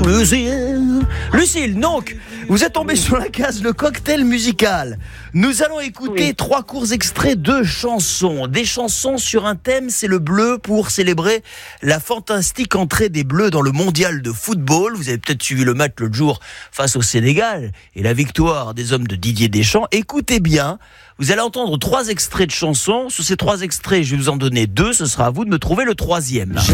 Lucille, donc, vous êtes tombée sur la case Le Cocktail Musical. Nous allons écouter 3 courts extraits de chansons. Des chansons sur un thème, c'est le bleu, pour célébrer la fantastique entrée des Bleus dans le mondial de football. Vous avez peut-être suivi le match l'autre jour face au Sénégal et la victoire des hommes de Didier Deschamps. Écoutez bien, vous allez entendre 3 extraits de chansons. Sur ces 3 extraits, je vais vous en donner 2. Ce sera à vous de me trouver le 3e.